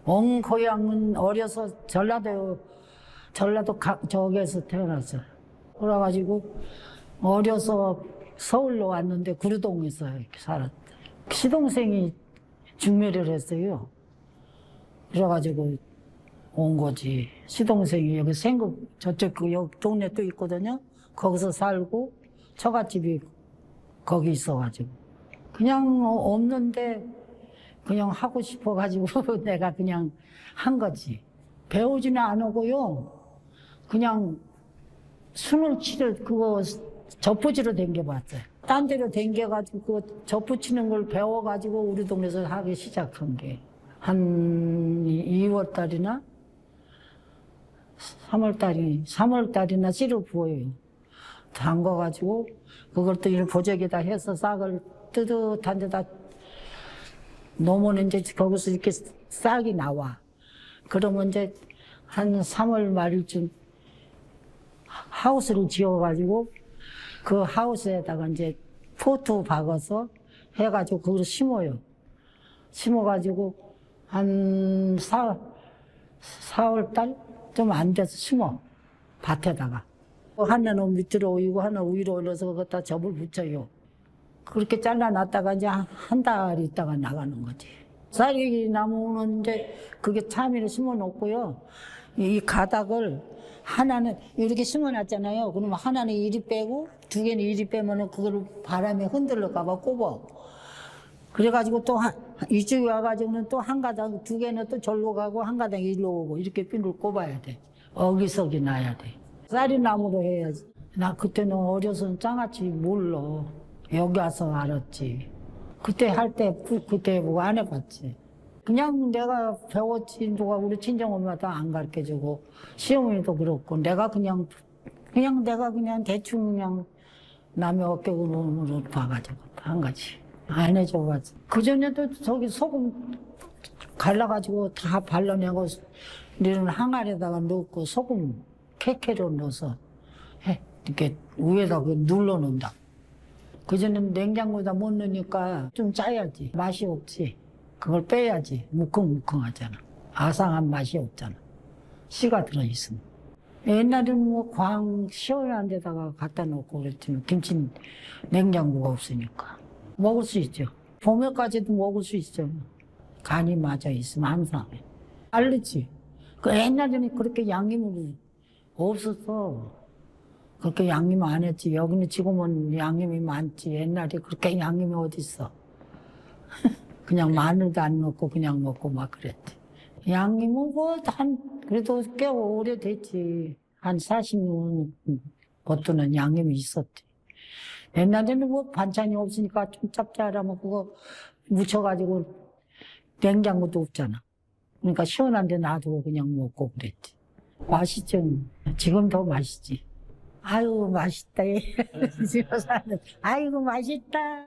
온 고향은 어려서 전라도 저기에서 태어났어요. 그래가지고 어려서 서울로 왔는데 구루동에서 이렇게 살았대. 시동생이 중매를 했어요. 그래가지고 온 거지. 시동생이 여기 생국 저쪽 여기 동네 또 있거든요. 거기서 살고 처갓집이 거기 있어가지고 그냥 없는데 그냥 하고 싶어가지고 내가 그냥 한 거지. 배우지는 안 하고요. 그냥 순을 치러 그거 젖붙이로 댕겨봤어요. 딴 데로 댕겨가지고 그거 젖붙이는 걸 배워가지고 우리 동네에서 하기 시작한 게 한 2월 달이나 3월 달이나 씨를 부어요. 담가가지고 그걸 또 이런 보조기에다 해서 싹을 뜨뜻한 데다 놓으면 이제 거기서 이렇게 싹이 나와. 그러면 이제 한 3월 말일쯤 하우스를 지어가지고 그 하우스에다가 이제 포트 박아서 해가지고 그걸 심어요. 심어가지고 한 4월 달 좀 안 돼서 심어. 밭에다가. 하나는 밑으로 올리고 하나는 위로 올려서 거기다 접을 붙여요. 그렇게 잘라놨다가 이제 한 달 있다가 나가는 거지. 쌀이 나무는 이제 그게 참외를 심어 놓고요. 이 가닥을 하나는 이렇게 심어 놨잖아요. 그러면 하나는 이리 빼고 두 개는 이리 빼면은 그걸 바람에 흔들릴까봐 꼽아. 그래가지고 또 이쪽에 와가지고는 또 한 가닥, 두 개는 또 절로 가고 한 가닥 일로 오고 이렇게 핀을 꼽아야 돼. 어기석이 나야 돼. 쌀이 나무로 해야지. 나 그때는 어려서 장아찌 몰라. 여기 와서 알았지. 그때 할 때 그때 뭐 안 해봤지. 그냥 내가 배웠지. 누가 우리 친정엄마도 안 가르쳐주고 시어머니도 그렇고 내가 그냥 내가 그냥 대충 그냥 남의 어깨구멍으로 봐가지고 한 거지. 안 해줘가지고. 그전에도 저기 소금 갈라가지고 다 발라내고 이런 항아리에다가 넣고 소금 캐캐로 넣어서 해. 이렇게 위에다 눌러놓는다. 그전에는 냉장고에다 못 넣으니까 좀 짜야지. 맛이 없지. 그걸 빼야지. 뭉컹뭉컹하잖아. 아상한 맛이 없잖아. 씨가 들어있으면. 옛날에는 뭐 광 시원한 데다가 갖다 놓고 그랬지만 김치 냉장고가 없으니까. 먹을 수 있죠. 봄에까지도 먹을 수 있죠. 간이 맞아 있으면 항상. 알르지. 그 옛날에는 그렇게 양념이 없었어. 그렇게 양념 안 했지. 여기는 지금은 양념이 많지. 옛날에 그렇게 양념이 어딨어. 그냥 마늘도 안 넣고 그냥 먹고 막 그랬지. 양념은 뭐 그래도 꽤 오래됐지. 한 40년 버터는 양념이 있었지. 옛날에는 뭐 반찬이 없으니까 좀 짭짤하면 그거 묻혀가지고 냉장고도 없잖아. 그러니까 시원한 데 놔두고 그냥 먹고 그랬지. 맛있죠. 지금 더 맛있지. 아유, 맛있다. 아이고, 맛있다.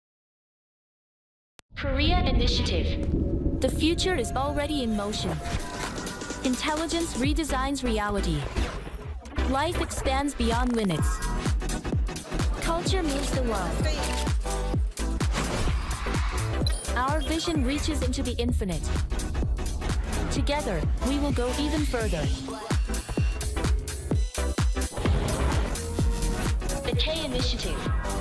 Korea Initiative. The future is already in motion. Intelligence redesigns reality. Life expands beyond limits. Culture moves the world. Our vision reaches into the infinite. Together, we will go even further. The K Initiative.